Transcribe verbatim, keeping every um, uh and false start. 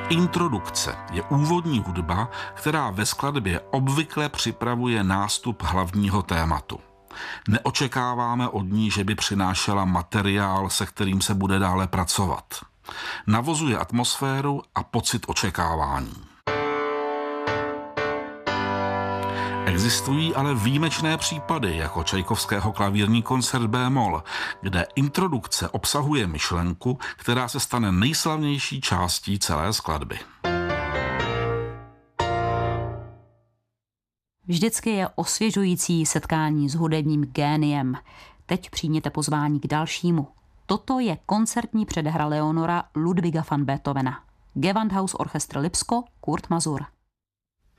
Introdukce je úvodní hudba, která ve skladbě obvykle připravuje nástup hlavního tématu. Neočekáváme od ní, že by přinášela materiál, se kterým se bude dále pracovat. Navozuje atmosféru a pocit očekávání. Existují ale výjimečné případy, jako Čajkovského klavírní koncert bé-moll, kde introdukce obsahuje myšlenku, která se stane nejslavnější částí celé skladby. Vždycky je osvěžující setkání s hudebním géniem. Teď přijměte pozvání k dalšímu. Toto je koncertní předehra Leonora Ludwiga van Beethovena. Gewandhaus Orchestr Lipsko, Kurt Mazur.